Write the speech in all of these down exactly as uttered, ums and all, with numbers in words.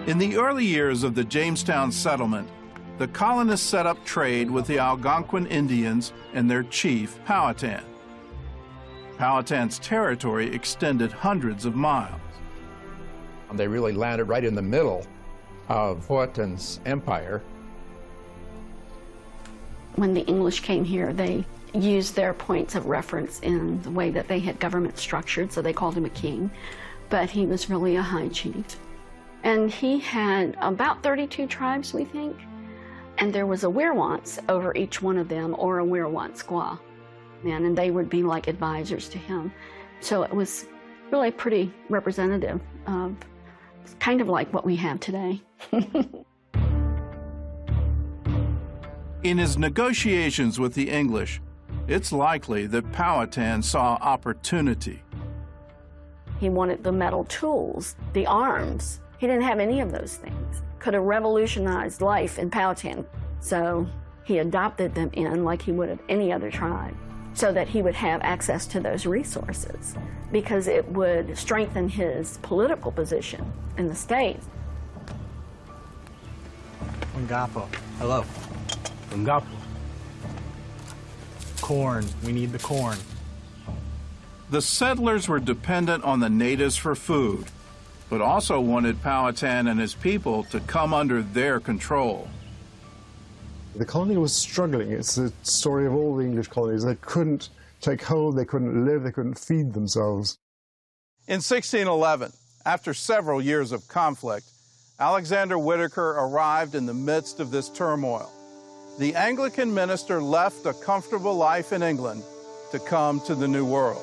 In the early years of the Jamestown settlement, the colonists set up trade with the Algonquin Indians and their chief, Powhatan. Powhatan's territory extended hundreds of miles. They really landed right in the middle of Powhatan's empire. When the English came here, they used their points of reference in the way that they had government structured, so they called him a king, but he was really a high chief. And he had about thirty-two tribes, we think, and there was a werewance over each one of them, or a werewant squaw, man, and they would be like advisors to him. So it was really pretty representative of kind of like what we have today. In his negotiations with the English, it's likely that Powhatan saw opportunity. He wanted the metal tools, the arms. He didn't have any of those things. Could have revolutionized life in Powhatan. So he adopted them in like he would have any other tribe, so that he would have access to those resources, because it would strengthen his political position in the state. Ungapo. Hello. Ungapo. Corn. We need the corn. The settlers were dependent on the natives for food, but also wanted Powhatan and his people to come under their control. The colony was struggling. It's the story of all the English colonies. They couldn't take hold, they couldn't live, they couldn't feed themselves. In sixteen eleven, after several years of conflict, Alexander Whitaker arrived in the midst of this turmoil. The Anglican minister left a comfortable life in England to come to the New World.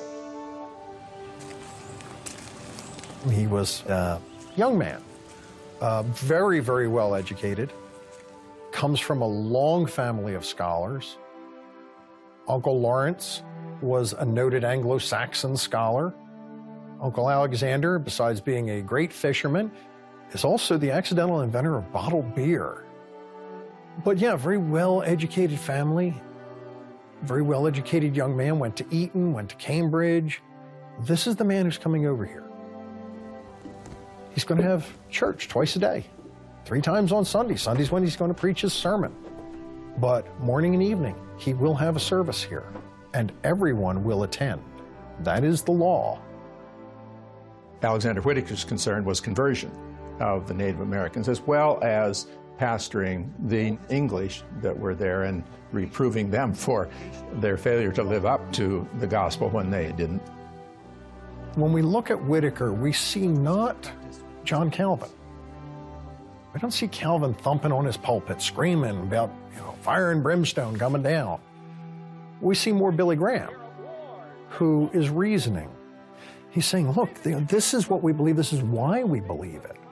He was a young man, uh, very, very well educated, comes from a long family of scholars. Uncle Lawrence was a noted Anglo-Saxon scholar. Uncle Alexander, besides being a great fisherman, is also the accidental inventor of bottled beer. But yeah, very well-educated family, very well-educated young man, went to Eton, went to Cambridge. This is the man who's coming over here. He's going to have church twice a day, three times on Sunday. Sunday's when he's going to preach his sermon. But morning and evening, he will have a service here, and everyone will attend. That is the law. Alexander Whitaker's concern was conversion of the Native Americans, as well as pastoring the English that were there and reproving them for their failure to live up to the gospel when they didn't. When we look at Whitaker, we see not John Calvin. We don't see Calvin thumping on his pulpit, screaming about, you know, fire and brimstone coming down. We see more Billy Graham, who is reasoning. He's saying, look, this is what we believe, this is why we believe it.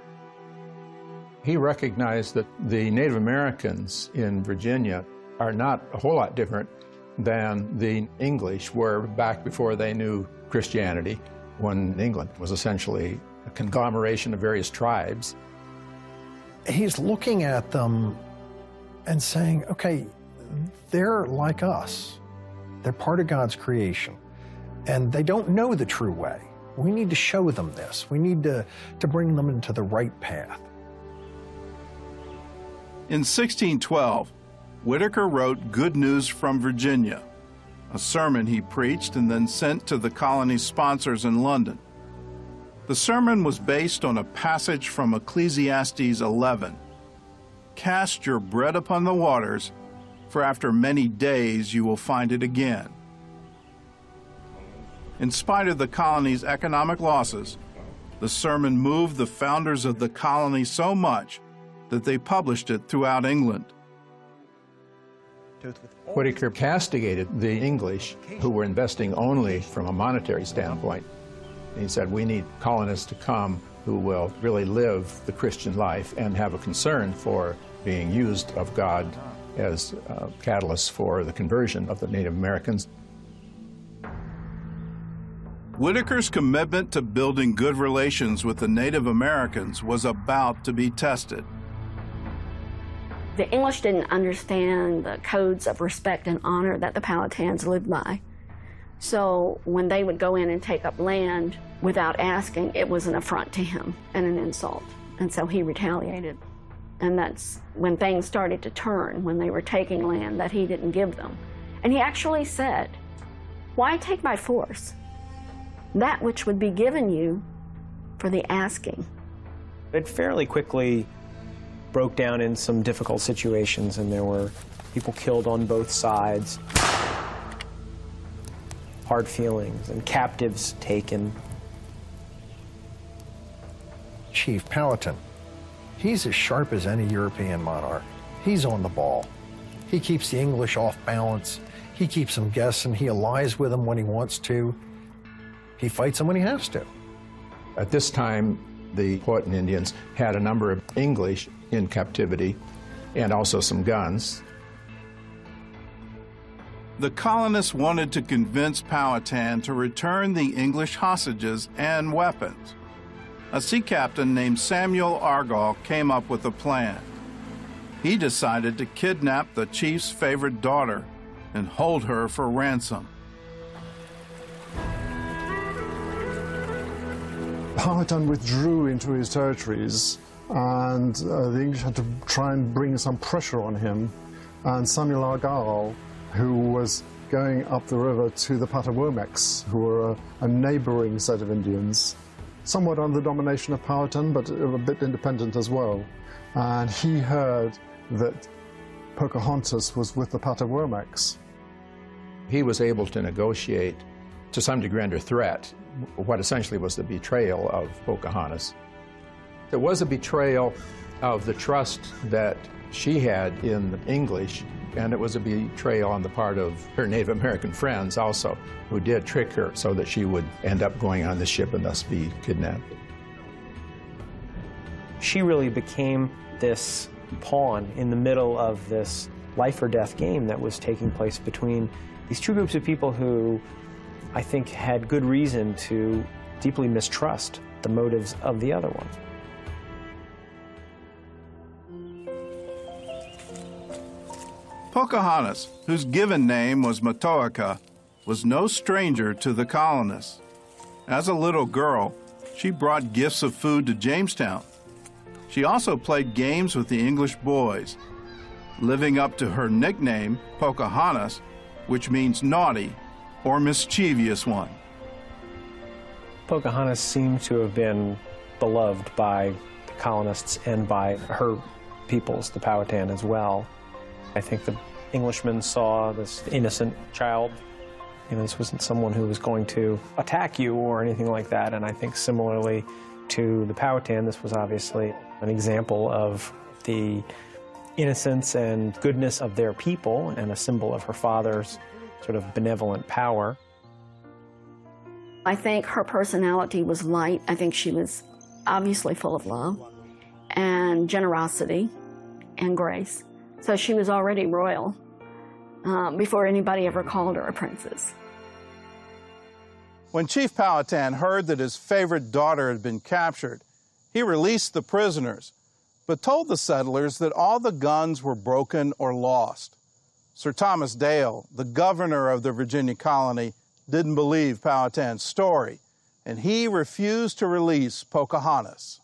He recognized that the Native Americans in Virginia are not a whole lot different than the English were back before they knew Christianity, when England was essentially a conglomeration of various tribes. He's looking at them and saying, okay, they're like us. They're part of God's creation, and they don't know the true way. We need to show them this. We need to, to bring them into the right path. In sixteen twelve, Whitaker wrote Good News from Virginia, a sermon he preached and then sent to the colony's sponsors in London. The sermon was based on a passage from Ecclesiastes eleven. Cast your bread upon the waters, for after many days you will find it again. In spite of the colony's economic losses, the sermon moved the founders of the colony so much that they published it throughout England. Whitaker castigated the English, who were investing only from a monetary standpoint. He said, we need colonists to come who will really live the Christian life and have a concern for being used of God as uh, catalysts for the conversion of the Native Americans. Whitaker's commitment to building good relations with the Native Americans was about to be tested. The English didn't understand the codes of respect and honor that the Powhatans lived by. So when they would go in and take up land without asking, it was an affront to him and an insult. And so he retaliated. And that's when things started to turn, when they were taking land that he didn't give them. And he actually said, "Why take by force that which would be given you for the asking?" It fairly quickly broke down in some difficult situations, and there were people killed on both sides, hard feelings, and captives taken. Chief Powhatan, he's as sharp as any European monarch. He's on the ball. He keeps the English off balance. He keeps them guessing. He allies with them when he wants to. He fights them when he has to. At this time, the Powhatan Indians had a number of English in captivity and also some guns. The colonists wanted to convince Powhatan to return the English hostages and weapons. A sea captain named Samuel Argall came up with a plan. He decided to kidnap the chief's favorite daughter and hold her for ransom. Powhatan withdrew into his territories, and uh, the English had to try and bring some pressure on him. And Samuel Argall, who was going up the river to the Patawomecs, who were a, a neighboring set of Indians, somewhat under the domination of Powhatan, but a bit independent as well. And he heard that Pocahontas was with the Patawomecs. He was able to negotiate, to some degree under threat, what essentially was the betrayal of Pocahontas. There was a betrayal of the trust that she had in the English, and it was a betrayal on the part of her Native American friends also, who did trick her so that she would end up going on the ship and thus be kidnapped. She really became this pawn in the middle of this life or death game that was taking place between these two groups of people who I think had good reason to deeply mistrust the motives of the other one. Pocahontas, whose given name was Matoaka, was no stranger to the colonists. As a little girl, she brought gifts of food to Jamestown. She also played games with the English boys, living up to her nickname, Pocahontas, which means naughty or mischievous one. Pocahontas seemed to have been beloved by the colonists and by her peoples, the Powhatan, as well. I think the Englishmen saw this innocent child. You know, this wasn't someone who was going to attack you or anything like that, and I think similarly to the Powhatan, this was obviously an example of the innocence and goodness of their people and a symbol of her father's sort of benevolent power. I think her personality was light. I think she was obviously full of love and generosity and grace. So she was already royal um, before anybody ever called her a princess. When Chief Powhatan heard that his favorite daughter had been captured, he released the prisoners, but told the settlers that all the guns were broken or lost. Sir Thomas Dale, the governor of the Virginia colony, didn't believe Powhatan's story, and he refused to release Pocahontas.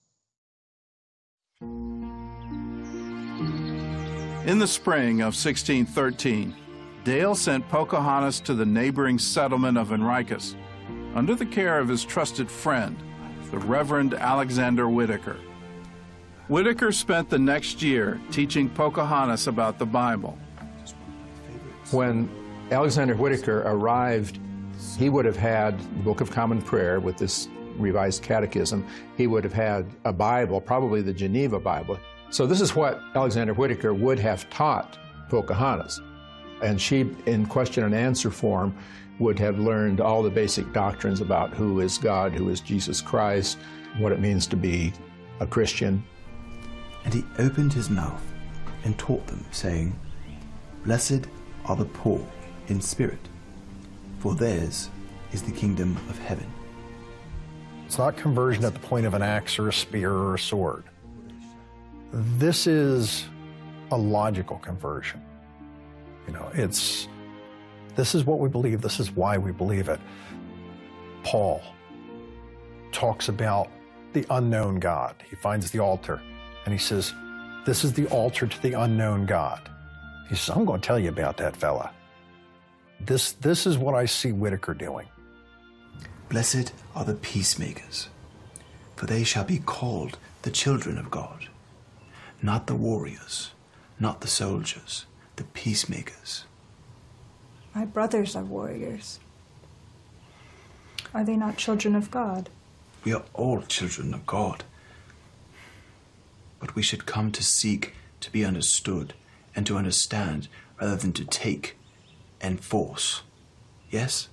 In the spring of sixteen thirteen, Dale sent Pocahontas to the neighboring settlement of Henricus under the care of his trusted friend, the Reverend Alexander Whitaker. Whitaker spent the next year teaching Pocahontas about the Bible. When Alexander Whitaker arrived, he would have had the Book of Common Prayer with this revised catechism. He would have had a Bible, probably the Geneva Bible. So this is what Alexander Whitaker would have taught Pocahontas. And she, in question and answer form, would have learned all the basic doctrines about who is God, who is Jesus Christ, what it means to be a Christian. And he opened his mouth and taught them, saying, "Blessed are the poor in spirit, for theirs is the kingdom of heaven." It's not conversion at the point of an axe or a spear or a sword. This is a logical conversion. You know, it's, this is what we believe, this is why we believe it. Paul talks about the unknown God. He finds the altar, and he says, this is the altar to the unknown God. He says, I'm going to tell you about that fella. This, this is what I see Whitaker doing. Blessed are the peacemakers, for they shall be called the children of God. Not the warriors, not the soldiers, the peacemakers. My brothers are warriors. Are they not children of God? We are all children of God. But we should come to seek to be understood and to understand rather than to take and force. Yes?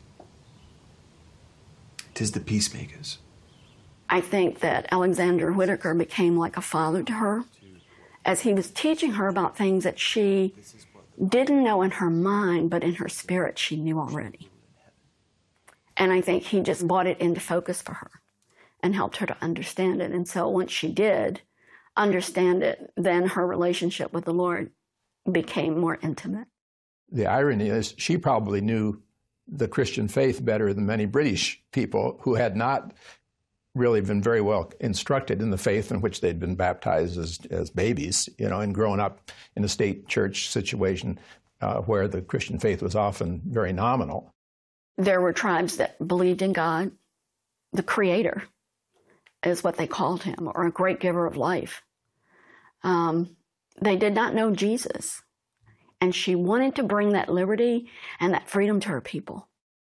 'Tis the peacemakers. I think that Alexander Whitaker became like a father to her as he was teaching her about things that she didn't know in her mind, but in her spirit she knew already. And I think he just brought it into focus for her and helped her to understand it. And so once she did understand it, then her relationship with the Lord became more intimate. The irony is she probably knew the Christian faith better than many British people who had not really been very well instructed in the faith in which they'd been baptized as, as babies, you know, and grown up in a state church situation uh, where the Christian faith was often very nominal. There were tribes that believed in God, the Creator is what they called him, or a great giver of life. Um, they did not know Jesus. And she wanted to bring that liberty and that freedom to her people.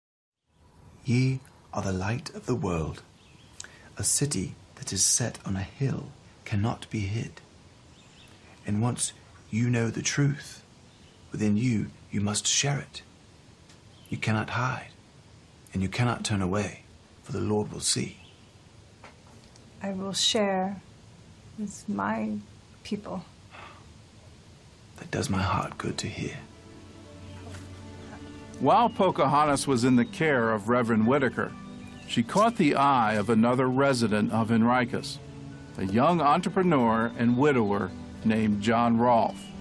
Ye are the light of the world. A city that is set on a hill cannot be hid. And once you know the truth, within you, you must share it. You cannot hide, and you cannot turn away, for the Lord will see. I will share with my people. That does my heart good to hear. While Pocahontas was in the care of Reverend Whitaker, she caught the eye of another resident of Henricus, a young entrepreneur and widower named John Rolfe.